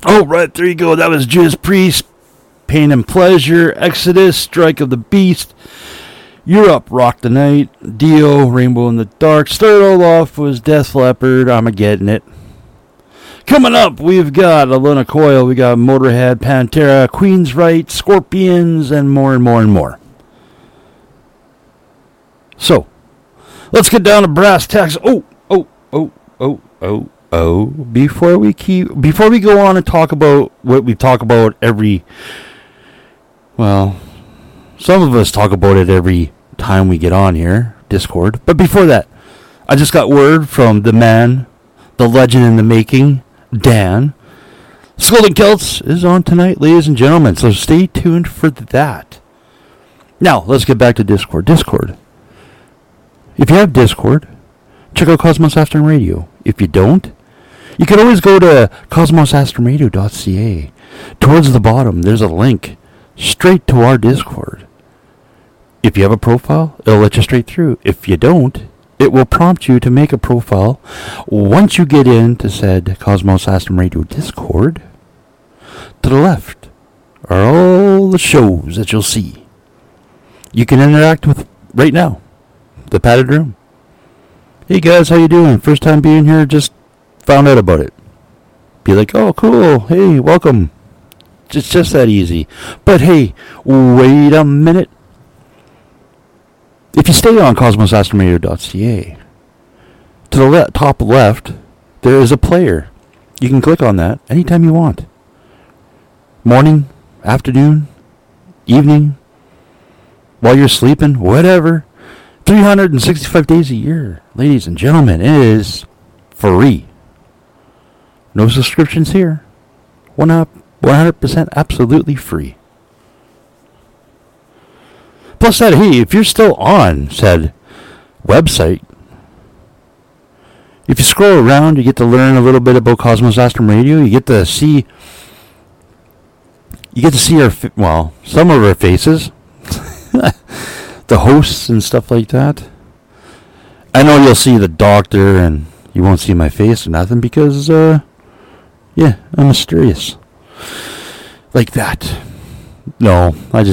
Oh, right, there you go. That was Judas Priest, Pain and Pleasure, Exodus, Strike of the Beast, Europe, Rock the Night, Dio, Rainbow in the Dark. Started all off was Death Leopard, Armageddon It. Coming up, we've got Aluna Coil, we got Motorhead, Pantera, Queensryche, Scorpions, and more and more and more. So, let's get down to brass tacks. Before we go on and talk about what we talk about some of us talk about it every time we get on here, Discord. But before that, I just got word from the man, the legend in the making, Dan. Scolding Celts is on tonight, ladies and gentlemen, so stay tuned for that. Now, let's get back to Discord. If you have Discord, check out Cosmos Astrum Radio. If you don't, you can always go to cosmosastrumradio.ca. Towards the bottom, there's a link straight to our Discord. If you have a profile, it'll let you straight through. If you don't, it will prompt you to make a profile. Once you get into said Cosmos Astrum Radio Discord, to the left are all the shows that you'll see. You can interact with right now. The padded room. Hey guys, how you doing? First time being here, just found out about it. Be like, oh cool, hey, welcome. It's just that easy. But hey, wait a minute. If you stay on cosmosastrumradio.ca, to the top left, there is a player. You can click on that anytime you want. Morning, afternoon, evening, while you're sleeping, whatever. 365 days a year, ladies and gentlemen, it is free. No subscriptions here. 100% absolutely free. Plus that, hey, if you're still on said website, if you scroll around, you get to learn a little bit about Cosmos Astrum Radio. You get to see our, some of our faces. The hosts and stuff like that. I know you'll see the doctor and you won't see my face or nothing because, I'm mysterious. Like that. No, I